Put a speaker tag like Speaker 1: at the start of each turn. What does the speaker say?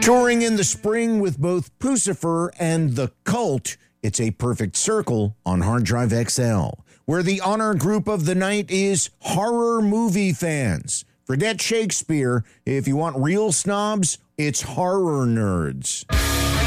Speaker 1: Touring in the spring with both Pucifer and The Cult, it's a perfect circle on Hard Drive XL, where the honor group of the night is horror movie fans. Forget Shakespeare. If you want real snobs, it's horror nerds.